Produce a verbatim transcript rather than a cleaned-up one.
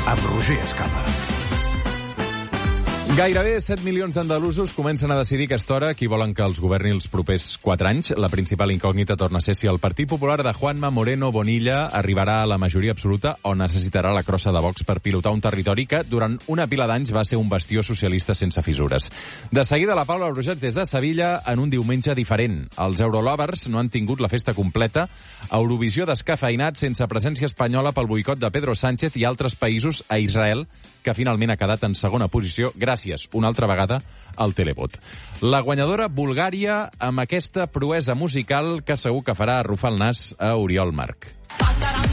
amb Roger Escapa. Gairebé set milions d'andalusos comencen a decidir a aquesta hora qui volen que els governi els propers quatre anys. La principal incògnita torna a ser si el Partit Popular de Juanma Moreno Bonilla arribarà a la majoria absoluta o necessitarà la crossa de Vox per pilotar un territori que durant una pila d'anys va ser un bastió socialista sense fissures. De seguida, la Paula Brujats des de Sevilla en un diumenge diferent. Els eurolovers no han tingut la festa completa. Eurovisió descafeinat sense presència espanyola pel boicot de Pedro Sánchez i altres països a Israel, que finalment ha quedat en segona posició gràcies una altra vegada al televot. La guanyadora Bulgària amb aquesta proesa musical que segur que farà arrufar el nas a Oriol Marc.